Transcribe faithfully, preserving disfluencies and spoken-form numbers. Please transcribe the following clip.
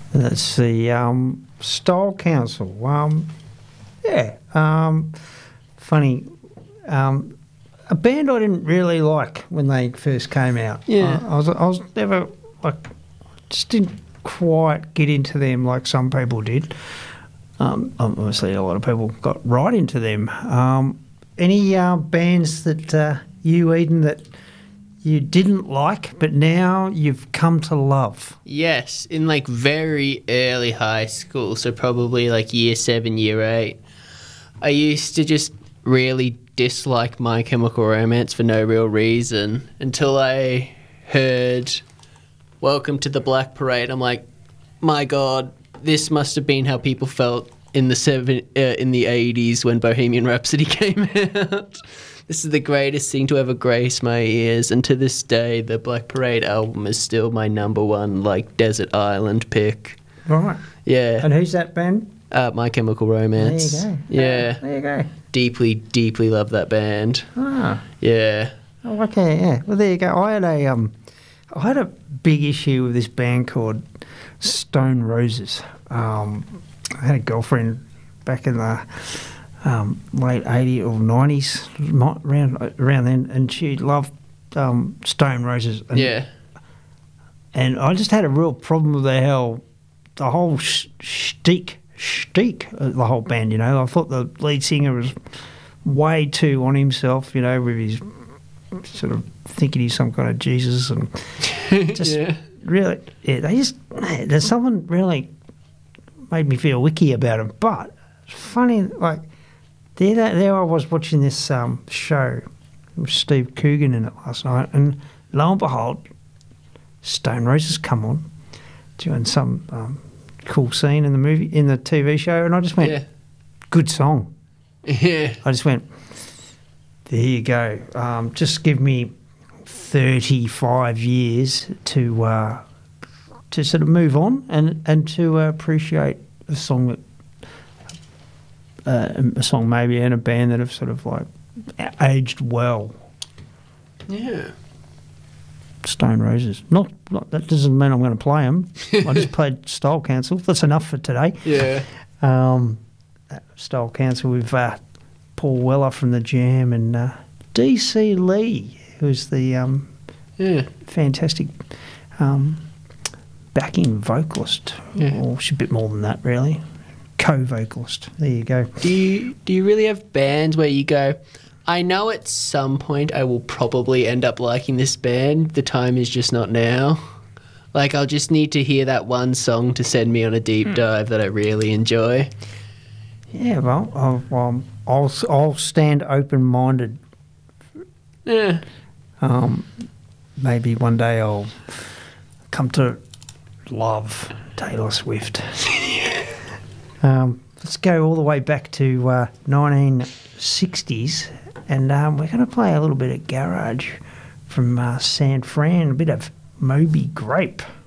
That's the um, Style Council. Um, yeah, um, funny. Um, a band I didn't really like when they first came out. Yeah. I, I was I was never like just didn't quite get into them like some people did. Um, obviously, a lot of people got right into them. Um, any uh, bands that uh, you, Eden, that you didn't like, but now you've come to love? Yes, in like very early high school, so probably like year seven, year eight, I used to just really dislike My Chemical Romance for no real reason until I heard Welcome to the Black Parade. I'm like, my God, this must have been how people felt in the seven, uh, in the eighties when Bohemian Rhapsody came out. This is the greatest thing to ever grace my ears, and to this day, the Black Parade album is still my number one, like, desert island pick. Right. Yeah. And who's that band? Uh, My Chemical Romance. There you go. Yeah. Uh, there you go. Deeply, deeply love that band. Ah. Yeah. Oh, okay, yeah. Well, there you go. I had a um, I had a big issue with this band called Stone Roses. Um, I had a girlfriend back in the um, late eighties or nineties, around around then, and she loved um, Stone Roses. And, Yeah. And I just had a real problem with the hell, the whole sh- shtick, shtick, of the whole band. You know, I thought the lead singer was way too on himself. You know, with his sort of thinking he's some kind of Jesus, and just Yeah. really, yeah, they just there's something really made me feel wicky about him. But it's funny, like there, there I was watching this um, show with Steve Coogan in it last night, and lo and behold, Stone Roses come on doing some um, cool scene in the movie, in the T V show, and I just went, Yeah. good song. Yeah. I just went, there you go. Um, just give me thirty-five years to uh, to sort of move on and and to uh, appreciate a song that uh, a song maybe and a band that have sort of like aged well. Yeah. Stone Roses. Not, not that doesn't mean I'm going to play them. I just played Style Council. That's enough for today. Yeah. Um, Style Council with uh, Paul Weller from the Jam and uh, D C Lee, who's the um, Yeah. fantastic um, backing vocalist. Yeah. Or she's a bit more than that, really. Co-vocalist. There you go. Do you do you really have bands where you go, I know at some point I will probably end up liking this band, the time is just not now? Like, I'll just need to hear that one song to send me on a deep dive that I really enjoy. Yeah, well, I'll, um, I'll, I'll stand open-minded. Yeah. Um, maybe one day I'll come to love Taylor Swift. um, let's go all the way back to uh, nineteen sixties, and um, we're going to play a little bit of garage from uh, San Fran, a bit of Moby Grape.